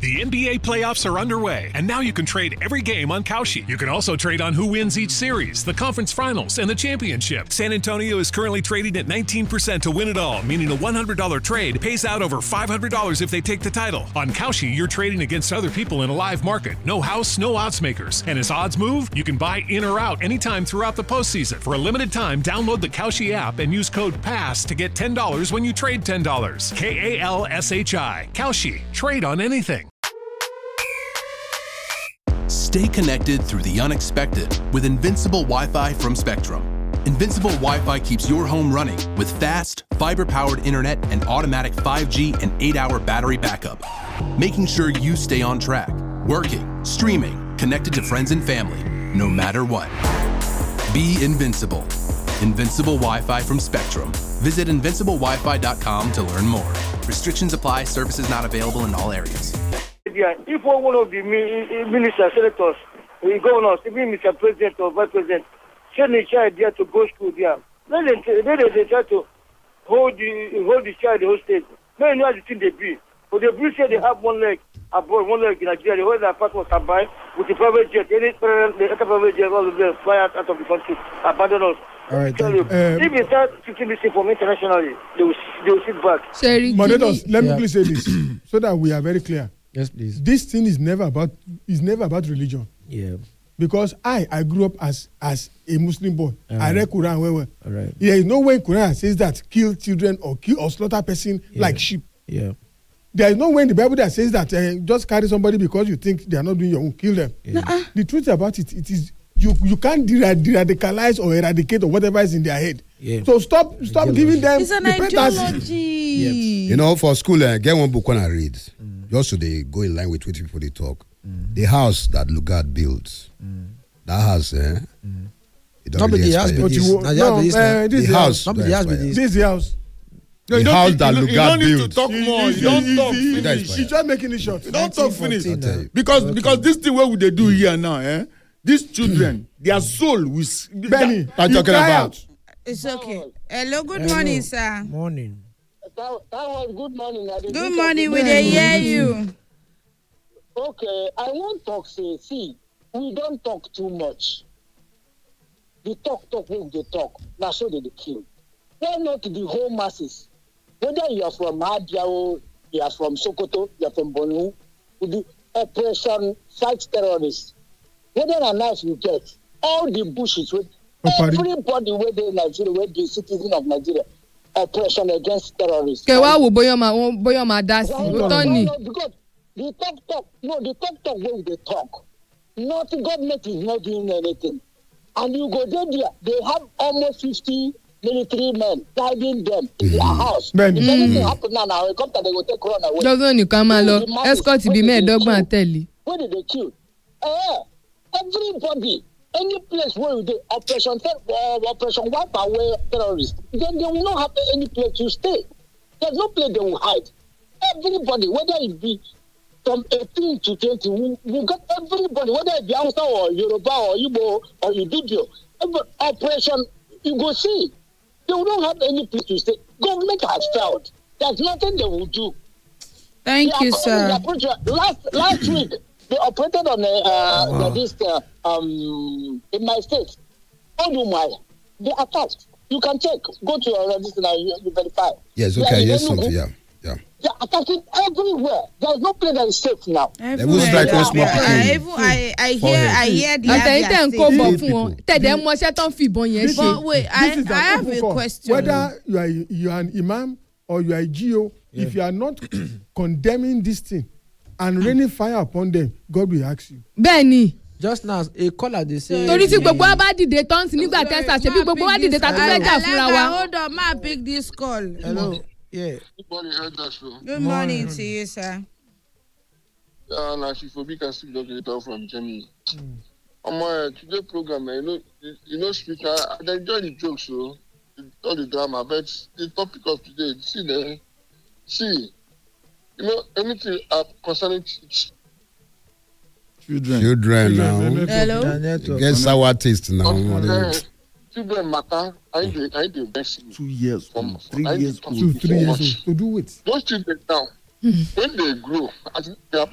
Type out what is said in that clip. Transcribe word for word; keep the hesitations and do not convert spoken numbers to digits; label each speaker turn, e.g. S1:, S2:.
S1: The N B A playoffs are underway, and now you can trade every game on Kalshi. You can also trade on who wins each series, the conference finals, and the championship. San Antonio is currently trading at nineteen percent to win it all, meaning a one hundred dollars trade pays out over five hundred dollars if they take the title. On Kalshi, you're trading against other people in a live market. No house, no odds makers. And as odds move, you can buy in or out anytime throughout the postseason. For a limited time, download the Kalshi app and use code PASS to get ten dollars when you trade ten dollars. K A L S H I. Kalshi. Trade on anything.
S2: Stay connected through the unexpected with Invincible Wi-Fi from Spectrum. Invincible Wi-Fi keeps your home running with fast, fiber-powered internet and automatic five G and eight hour battery backup, making sure you stay on track, working, streaming, connected to friends and family, no matter what. Be invincible. Invincible Wi-Fi from Spectrum. Visit invincible wi fi dot com to learn more. Restrictions apply. Services not available in all areas.
S3: If one of the ministers, senators, the governors, even Mister President or Vice President, send a child there to go school there, then they, then they try to hold the hold the child the whole state. Then you know the thing they be. But the British say they have one leg abroad, one leg in Nigeria. The whole their passport are by with the private jet. Any parent, the private jet, all of them fly out, out of the country, abandon us.
S4: All right,
S3: tell you,
S4: um,
S3: if you start taking this from internationally, they will they will sit back.
S4: Moderators, let
S5: yeah.
S4: me please say this so that we are very clear.
S5: Yes, please.
S4: This thing is never about is never about religion.
S5: Yeah.
S4: Because I I grew up as as a Muslim boy.
S5: All
S4: I
S5: right.
S4: read Quran well well.
S5: All right.
S4: There is no way in Quran says that kill children or kill or slaughter person
S5: Yeah.
S4: like sheep.
S5: Yeah.
S4: There is no way in the Bible that says that uh, just carry somebody because you think they are not doing your own, kill them.
S5: Yeah.
S4: Uh-uh. The truth about it, it is you you can't de-radicalize or eradicate or whatever is in their head.
S5: Yeah.
S4: So stop stop
S5: Ideology.
S4: giving them
S6: It's an
S4: the fantasy.
S6: ideology.
S5: Yes.
S7: You know, for school, uh, get one book when I read. Mm. Just so they go in line with what people they talk. Mm. The house that Lugard built, mm. that house, eh? Mm. It
S5: Not be the house,
S4: But
S5: be this.
S4: you-
S5: Now,
S4: no,
S5: this,
S4: uh, this
S7: the
S4: is
S7: house.
S5: Not be the house, be this.
S4: This is the house.
S8: No, you
S7: The
S8: don't
S7: house
S8: need-
S7: that
S8: you, you
S7: Lugard
S8: don't need to
S7: built.
S8: talk more. You don't talk finish.
S4: He's just making it short.
S8: You don't talk finish.
S5: nineteen fourteen,
S8: Because
S5: okay.
S8: because this thing what would they do here now, eh? These children, their soul will. s-
S4: Benny,
S7: I'm
S4: you
S7: talking
S4: cry
S7: about.
S4: out.
S6: It's okay. Hello, good
S5: Hello.
S6: morning, sir.
S5: Morning.
S3: That, that was good morning. I did
S6: Good
S3: look
S6: morning,
S3: at
S6: we
S3: the-
S6: dey hear you.
S3: Okay, I want talk say, see, we don't talk too much. The talk, talk, when they talk, now so they dey kill. Why not the whole masses? Whether you are from Abia, you are from Sokoto, you are from Borno, with the operation fight terrorists. Whether or not you get all the bushes with
S4: Opari.
S3: everybody where they in Nigeria, where the citizen of Nigeria, operation against terrorists.
S9: kẹ wá wò bóyá máa bóyá máa dá sí i ó tán ni.
S3: Because the talk talk no the talk talk wey we dey talk not government is not doing anything and you go dey there they have almost fifty military men guiding them in their house.
S4: Bẹ́ẹ̀ni.
S3: If anything happen now na helicopter they go take run away.
S9: lọ́dún nìkan máa lọ escort bíi mẹ́ẹ̀ẹ́dọ́gbọ̀n àtẹ̀lé.
S3: Where did they kill? Eh, everybody, any place where they operation uh, operation wipe away terrorists, then they will not have any place to stay. There's no place they will hide. Everybody, whether it be from eighteen to twenty, we, we got everybody, whether it be Hausa or Yoruba or Igbo or Ibibio, every operation, you go see, they will not have any place to stay. Government has failed. There's nothing they will do.
S6: Thank
S3: They
S6: you,
S3: are-
S6: sir.
S3: they are put- Last last week, they operated on a, uh,
S5: Wow.
S3: this uh, um in my state. Odumai, they attacked. You can check. Go to your register and you, you verify.
S7: Yes,
S3: They are
S7: okay,
S3: in
S7: yes,
S3: Enugu.
S7: something, yeah, yeah.
S3: They are attacking everywhere. There is no place that is safe now.
S7: will strike one small
S6: I
S7: pikin.
S6: even I I hear
S7: Forehead.
S6: I hear the
S9: àtẹ̀yìn tẹ̀ ń kó
S6: Abia
S9: bọ̀
S6: state.
S9: fún wọn tẹ̀dẹ̀ mọṣẹ́ tán fìbọn yẹn
S4: This
S9: ṣe.
S6: But wait,
S4: This
S6: I
S4: is an
S6: I have
S4: open
S6: a
S4: call.
S6: question.
S4: Whether you are you are an imam or you are a G O,
S5: Yeah.
S4: if you are not condemning this thing and raining fire upon them, God will ask you.
S9: bẹ́ẹ̀ ni
S5: Just now, a caller dey say.
S9: torí tí gbogbo wa bá dìde tán sí nígbà tẹ́sà ṣe bí gbogbo wa dìde ta tó fẹ́ jà fúnra wa.
S6: Hold on, ma pick this call.
S5: Hello. Yeah.
S6: Good morning to you, sir.
S10: Yeah, na Shifobi can still just get from Germany. On my today program, you know, you, you know, speaker, I enjoy the jokes, so all the drama. But the topic of today, see there, see, you know, anything uh, concerning ch-
S8: Children.
S7: Children now.
S6: Hello.
S5: The network.
S7: Get sour taste now.
S10: uh, children matter. I ain't I ain't the best.
S8: Two years
S10: From
S8: old, three
S10: I
S8: years
S10: come
S4: Two,
S8: old.
S4: three years old. To do it.
S10: Those children now, when they grow, as they are